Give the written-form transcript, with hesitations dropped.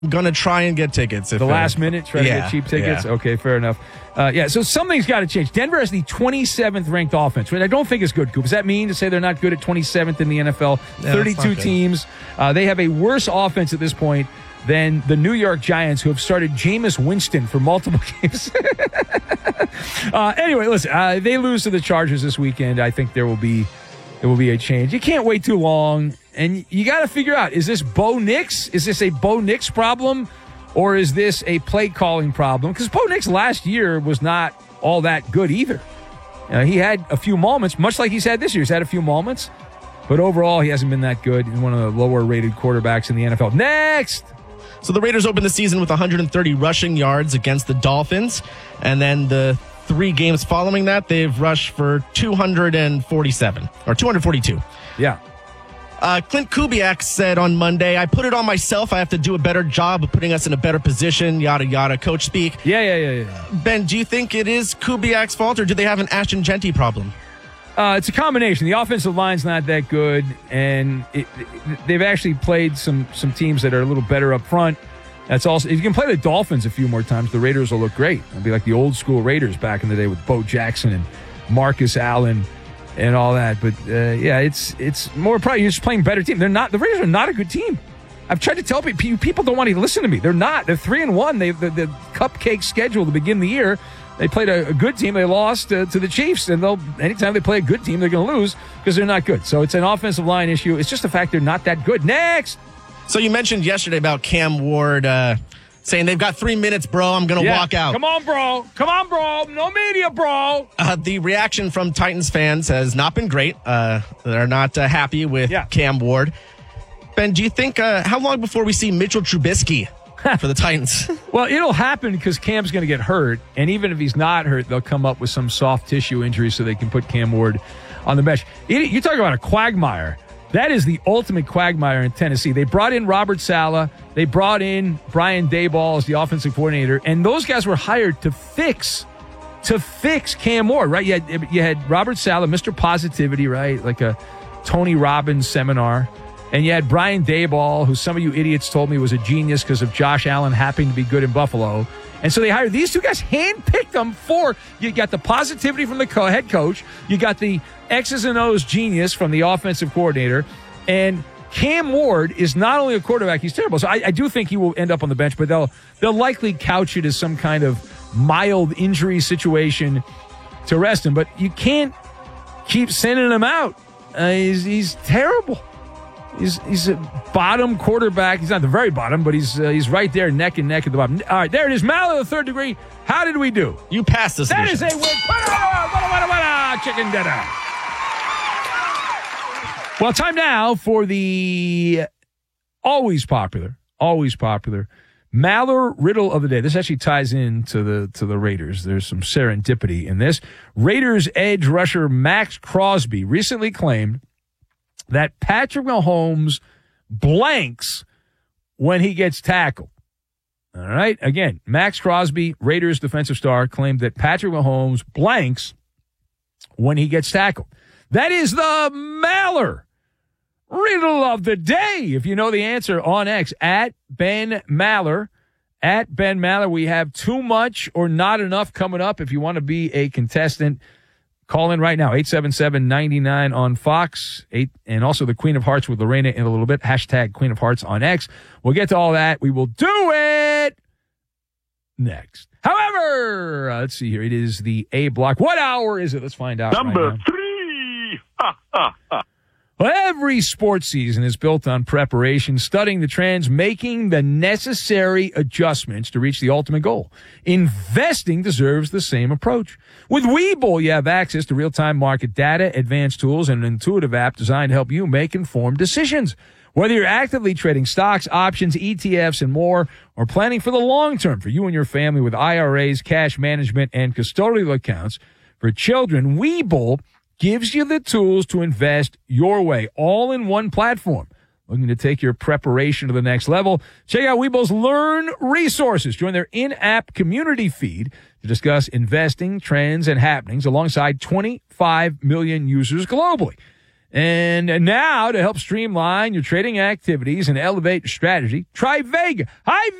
going to try and get tickets. The last minute, try to get cheap tickets? Yeah. Okay, fair enough. So something's got to change. Denver has the 27th ranked offense, which I don't think is good, Coop. Does that mean to say they're not good at 27th in the NFL? Yeah, 32 teams. They have a worse offense at this point than the New York Giants, who have started Jameis Winston for multiple games. Anyway, listen, they lose to the Chargers this weekend. I think there will be a change. You can't wait too long. And you got to figure out, is this Bo Nix? Is this a Bo Nix problem? Or is this a play calling problem? Because Bo Nix last year was not all that good either. He had a few moments, much like he's had this year. He's had a few moments. But overall, he hasn't been that good. He's one of the lower rated quarterbacks in the NFL. Next! So the Raiders opened the season with 130 rushing yards against the Dolphins. And then the 3 games following that, they've rushed for 247 or 242. Yeah. Clint Kubiak said on Monday, I put it on myself. I have to do a better job of putting us in a better position, yada, yada, coach speak. Yeah. Ben, do you think it is Kubiak's fault, or do they have an Ashton Genty problem? It's a combination. The offensive line's not that good, and they've actually played some teams that are a little better up front. That's also, if you can play the Dolphins a few more times, the Raiders will look great. It'll be like the old school Raiders back in the day with Bo Jackson and Marcus Allen and all that. But it's more probably you're just playing better team. The Raiders are not a good team. I've tried to tell people don't want to listen to me. They're not. They're 3-1. They the cupcake schedule to begin the year. They played a good team. They lost to the Chiefs, and anytime they play a good team, they're going to lose because they're not good. So it's an offensive line issue. It's just the fact they're not that good. Next. So you mentioned yesterday about Cam Ward saying they've got 3 minutes, bro. I'm going to walk out. Come on, bro. No media, bro. The reaction from Titans fans has not been great. They're not happy with Cam Ward. Ben, do you think how long before we see Mitchell Trubisky for the Titans? Well, it'll happen because Cam's going to get hurt, and even if he's not hurt, they'll come up with some soft tissue injury so they can put Cam Ward on the bench. You talk about a quagmire. That is the ultimate quagmire in Tennessee. They brought in Robert Saleh. They brought in Brian Daboll as the offensive coordinator, and those guys were hired to fix Cam Ward, right? You had Robert Saleh, Mr. Positivity, right? Like a Tony Robbins seminar. And you had Brian Daboll, who some of you idiots told me was a genius because of Josh Allen happening to be good in Buffalo. And so they hired these two guys, handpicked them for, you got the positivity from the head coach, you got the X's and O's genius from the offensive coordinator, and Cam Ward is not only a quarterback, he's terrible. So I do think he will end up on the bench, but they'll likely couch it as some kind of mild injury situation to rest him. But you can't keep sending him out. He's terrible. He's a bottom quarterback. He's not the very bottom, but he's right there neck and neck at the bottom. All right, there it is. Mal of the third degree. How did we do? You passed this. That is a win. Chicken dinner. Well, time now for the always popular Maller riddle of the day. This actually ties into the Raiders. There's some serendipity in this. Raiders edge rusher Max Crosby recently claimed that Patrick Mahomes blanks when he gets tackled. All right. Again, Max Crosby, Raiders defensive star, claimed that Patrick Mahomes blanks when he gets tackled. That is the Maller riddle of the day. If you know the answer on X, at Ben Maller. At Ben Maller, we have too much or not enough coming up. If you want to be a contestant, call in right now, 877-99 on Fox, and also the Queen of Hearts with Lorena in a little bit, hashtag Queen of Hearts on X. We'll get to all that. We will do it next. However, let's see here. It is the A block. What hour is it? Let's find out. Number 3. Well, every sports season is built on preparation, studying the trends, making the necessary adjustments to reach the ultimate goal. Investing deserves the same approach. With Webull, you have access to real-time market data, advanced tools, and an intuitive app designed to help you make informed decisions. Whether you're actively trading stocks, options, ETFs, and more, or planning for the long term for you and your family with IRAs, cash management, and custodial accounts for children, Webull gives you the tools to invest your way, all in one platform. Looking to take your preparation to the next level? Check out Webull's Learn resources. Join their in-app community feed to discuss investing, trends, and happenings alongside 25 million users globally. And now, to help streamline your trading activities and elevate your strategy, try Vega. Hi,